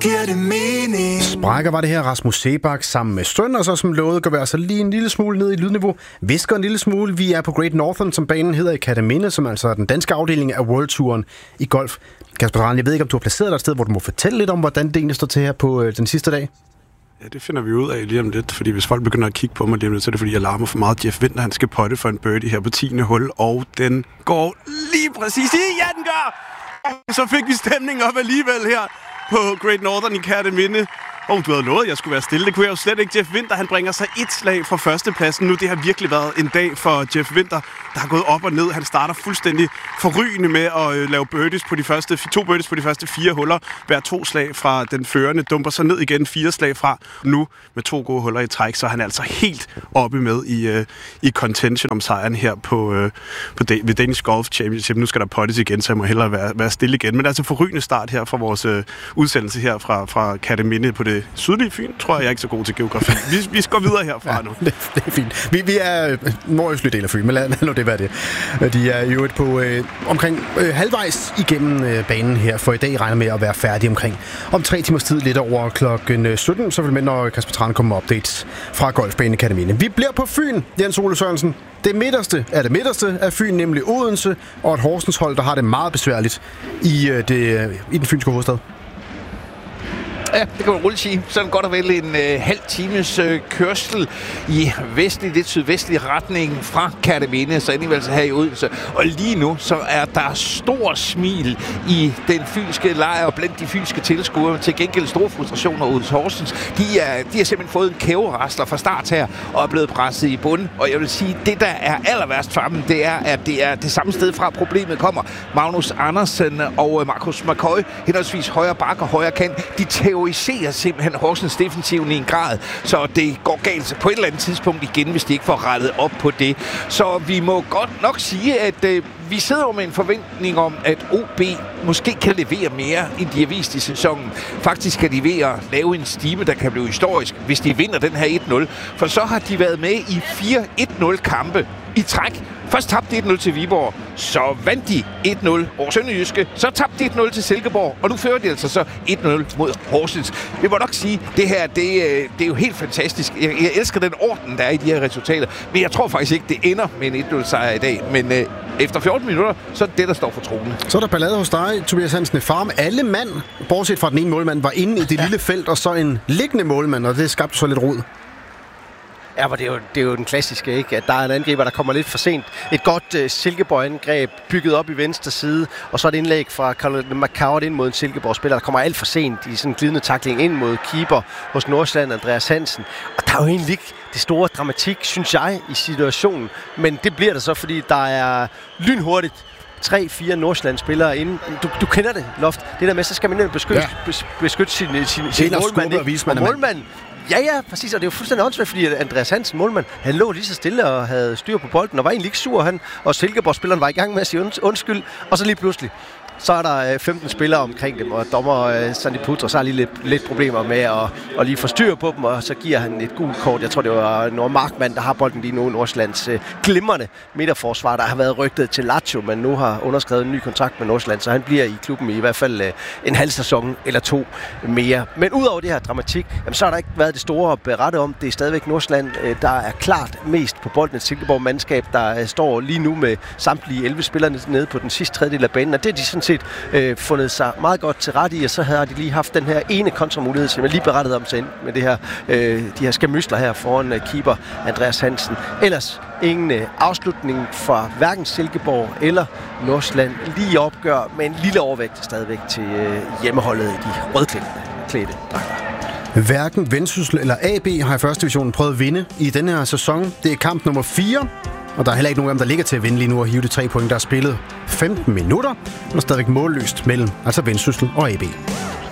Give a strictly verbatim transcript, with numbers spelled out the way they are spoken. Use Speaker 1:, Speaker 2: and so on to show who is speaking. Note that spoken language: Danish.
Speaker 1: giver det mening.
Speaker 2: Sprækker var det her Rasmus Seebach sammen med Søn, og så som lovet går vi altså lige en lille smule ned i lydniveau. Visker en lille smule. Vi er på Great Northern, som banen hedder i Kerteminde, som altså er den danske afdeling af World Touren i golf. Kasper Tran, jeg ved ikke, om du har placeret dig et sted, hvor du må fortælle lidt om, hvordan det egentlig står til her på øh, den sidste dag.
Speaker 3: Ja, det finder vi ud af lige om lidt, fordi hvis folk begynder at kigge på mig lige om lidt, så er det fordi, jeg larmer for meget. Jeff Winther, han skal potte for en birdie her på tiende hul, og den går lige præcis i. Ja, den gør! Så fik vi stemning op alligevel her på Great Northern i Kerteminde. Åh, oh, du havde lovet, at jeg skulle være stille. Det kunne jeg jo slet ikke. Jeff Winther, han bringer sig et slag fra førstepladsen nu. Det har virkelig været en dag for Jeff Winther, der har gået op og ned. Han starter fuldstændig forrygende med at øh, lave birdies på de første, to birdies på de første fire huller. Hver to slag fra den førende, dumper sig ned igen fire slag fra. Nu med to gode huller i træk, så er han altså helt oppe med i, øh, i contention om sejren her på, øh, på da- ved Danish Golf Championship. Nu skal der pottes igen, så jeg må hellere være, være stille igen. Men det er altså forrygende start her fra vores øh, udsendelse her fra, fra Kerteminde på det sydlige Fyn, tror jeg, jeg er ikke så god til geografi. Vi, vi skal videre herfra
Speaker 2: ja,
Speaker 3: nu.
Speaker 2: Det, det er fint. Vi, vi er nordøstlige del af Fyn, men lad, lad nu det være det. De er jo et på øh, omkring øh, halvvejs igennem øh, banen her, for i dag regner med at være færdig omkring om tre timers tid, lidt over klokken sytten, så vil med, når Kasper Tran kommer med updates fra Golfbanen i Kerteminde. Vi bliver på Fyn, Jens Ole Sørensen. Det midterste er det midterste af Fyn, nemlig Odense, og et Horsens hold, der har det meget besværligt i, øh, det, i den fynske hovedstad.
Speaker 4: Ja, det kan man roligt sige. Sådan godt og vel en øh, halv times øh, kørsel i vestlig, lidt sydvestlig retning fra Kerteminde, så alligevel her i Odense. Og lige nu, så er der stor smil i den fynske lejr og blandt de fynske tilskuere. Til gengæld store frustrationer hos Horsens. De, er, de har simpelthen fået en kæverasler fra start her og er blevet presset i bunden. Og jeg vil sige, det der er aller værst for dem, det er, at det er det samme sted fra problemet kommer. Magnus Andersen og Markus McCoy, henholdsvis højre bakke og højre kant, de tæver terroriserer simpelthen Horsens defensiven i en grad, så det går galt på et eller andet tidspunkt igen, hvis de ikke får rettet op på det. Så vi må godt nok sige, at øh, vi sidder med en forventning om, at O B måske kan levere mere, end de har vist i sæsonen. Faktisk kan de ved at lave en stime, der kan blive historisk, hvis de vinder den her et nul. For så har de været med i fire et nul kampe i træk. Først tabte de et nul til Viborg, så vandt de et nul over Sønderjyske, så tabte de et nul til Silkeborg, og nu fører de altså så et nul mod Horsens. Vi må nok sige, det her, det, det er jo helt fantastisk. Jeg, jeg elsker den orden, der er i de her resultater, men jeg tror faktisk ikke, det ender med en et nul sejr i dag. Men øh, efter fjorten minutter, så er det, der står for tronen.
Speaker 2: Så er der ballade hos dig, Tobias Hansen. Farm. Alle mand, bortset fra den ene målmand, var inde i det ja. lille felt, og så en liggende målmand, og det skabte så lidt rod.
Speaker 5: Ja, men det er, jo, det er jo den klassiske, ikke? At der er en angriber, der kommer lidt for sent. Et godt uh, Silkeborg-angreb bygget op i venstre side, og så et indlæg fra Carolina McCourt ind mod en Silkeborg-spiller, der kommer alt for sent i sådan en glidende tackling ind mod keeper hos Nordsjælland, Andreas Hansen. Og der er jo egentlig ikke det store dramatik, synes jeg, i situationen. Men det bliver der så, fordi der er lynhurtigt tre fire Nordsjælland-spillere inden. Du, du kender det, Loft. Det der med, så skal man nemlig beskytte, ja. beskytte sin, sin, sin målmand. Og målmanden, ja, ja, præcis, og det er jo fuldstændig åndssvagt, fordi Andreas Hansen, målmand, han lå lige så stille og havde styr på bolden, og var egentlig ikke sur, han, og Silkeborg-spilleren var i gang med at sige und, undskyld, og så lige pludselig, så er der femten spillere omkring dem, og dommer Sandy Putra, så har lige lidt, lidt problemer med at, at lige få styr på dem, og så giver han et gult kort. Jeg tror, det var Nord Markmann, der har bolden lige nu, Nordsjællands øh, glimrende midterforsvar, der har været rygtet til Lazio, men nu har underskrevet en ny kontrakt med Nordsjælland, så han bliver i klubben i, i hvert fald øh, en halv sæson eller to mere. Men udover det her dramatik, jamen, så har der ikke været det store at berette om. Det er stadigvæk Nordsjælland, øh, der er klart mest på bolden. Et Silkeborg-mandskab, der øh, står lige nu med samtlige elleve spillere nede på den sidste tredjedel af banen, og det er de sådan set Øh, fundet sig meget godt til ret i, og så havde de lige haft den her ene kontramulighed, som jeg lige berettede om sig med det her, øh, de her skamysler her foran øh, keeper Andreas Hansen. Ellers ingen øh, afslutning fra hverken Silkeborg eller Nordsjælland. Lige opgør med en lille overvægt stadigvæk til øh, hjemmeholdet i de rødklædte dragter.
Speaker 2: Hverken Vendsyssel eller A B har i første divisionen prøvet at vinde i denne her sæson. Det er kamp nummer fire. Og der er heller ikke nogen af dem, der ligger til at vinde lige nu og hive de tre point, der er spillet femten minutter. Men stadigvæk målløst mellem altså Vendsyssel og A B.